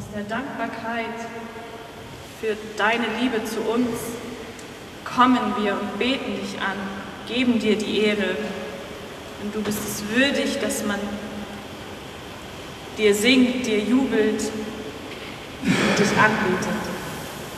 der Dankbarkeit für deine Liebe zu uns kommen wir und beten dich an, geben dir die Ehre. Und du bist es würdig, dass man dir singt, dir jubelt und dich anbetet.